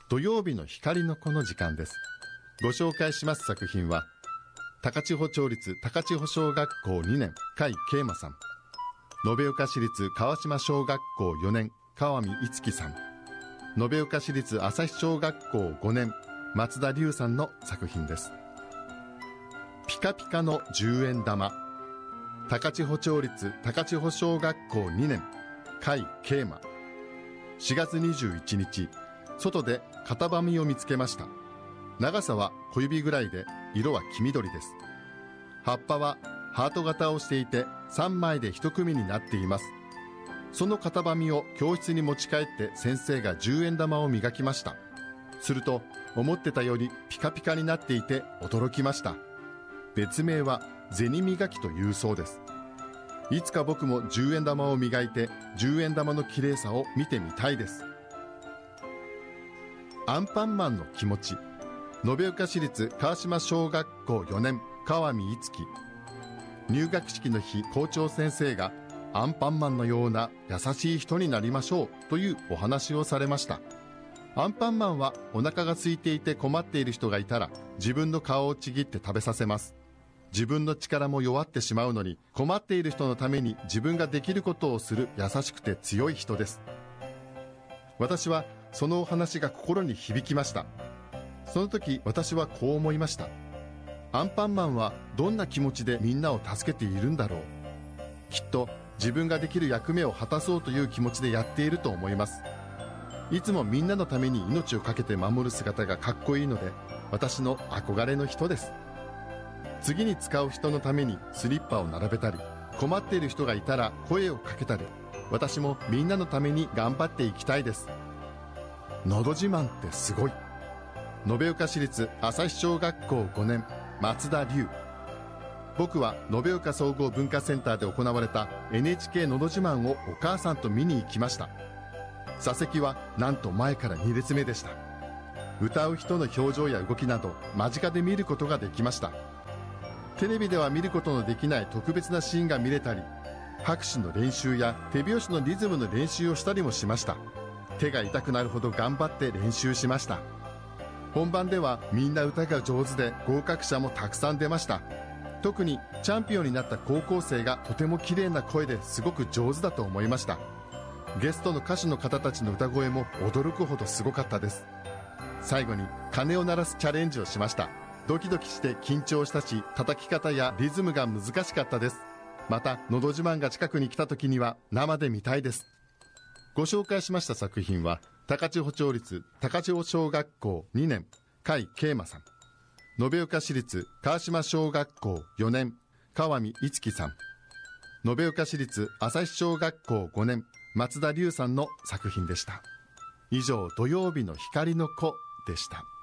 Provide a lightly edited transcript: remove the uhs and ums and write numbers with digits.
土曜日の光の子の時間です。ご紹介します作品は、高千穂町立高千穂小学校2年甲斐啓馬さん、延岡市立川島小学校4年川見いつきさん、延岡市立朝日小学校5年松田龍さんの作品です。ピカピカの10円玉、高千穂町立高千穂小学校2年甲斐啓馬。4月21日、外で型紙を見つけました。長さは小指ぐらいで、色は黄緑です。葉っぱはハート型をしていて3枚で1組になっています。その型紙を教室に持ち帰って先生が10円玉を磨きました。すると思ってたよりピカピカになっていて驚きました。別名は銭磨きというそうです。いつか僕も10円玉を磨いて10円玉の綺麗さを見てみたいです。アンパンマンの気持ち、延岡市立川島小学校4年川見いつき。入学式の日、校長先生がアンパンマンのような優しい人になりましょうというお話をされました。アンパンマンはお腹が空いていて困っている人がいたら自分の顔をちぎって食べさせます。自分の力も弱ってしまうのに困っている人のために自分ができることをする優しくて強い人です。私はそのお話が心に響きました。その時私はこう思いました。アンパンマンはどんな気持ちでみんなを助けているんだろう。きっと自分ができる役目を果たそうという気持ちでやっていると思います。いつもみんなのために命を懸けて守る姿がかっこいいので、私の憧れの人です。次に使う人のためにスリッパを並べたり、困っている人がいたら声をかけたり、私もみんなのために頑張っていきたいです。のど自慢ってすごい。延岡市立朝日小学校5年松田龍。僕は延岡総合文化センターで行われた NHK のど自慢をお母さんと見に行きました。座席はなんと前から2列目でした。歌う人の表情や動きなど間近で見ることができました。テレビでは見ることのできない特別なシーンが見れたり、拍手の練習や手拍子のリズムの練習をしたりもしました。手が痛くなるほど頑張って練習しました。本番ではみんな歌が上手で合格者もたくさん出ました。特にチャンピオンになった高校生がとても綺麗な声ですごく上手だと思いました。ゲストの歌手の方たちの歌声も驚くほどすごかったです。最後に鐘を鳴らすチャレンジをしました。ドキドキして緊張したし、叩き方やリズムが難しかったです。またのど自慢が近くに来た時には生で見たいです。ご紹介しました作品は、高千穂町立高千穂小学校2年甲斐啓馬さん、延岡市立川島小学校4年川見いつきさん、延岡市立朝日小学校5年松田龍さんの作品でした。以上、土曜日の光の子でした。